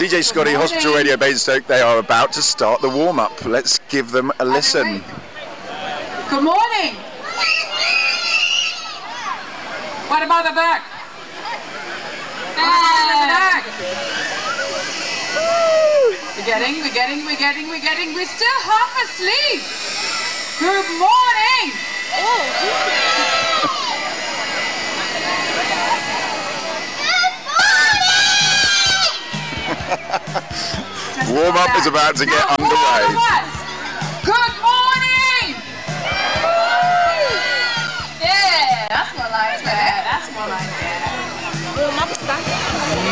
DJ Scotty, Hospital Radio Basingstoke, they are about to start the warm-up. Let's give them a listen. Good morning. What about the back? We're still half asleep. Good morning. Warm-up is about to get underway. Good morning. Yeah, that's more like that. Warm-up is done.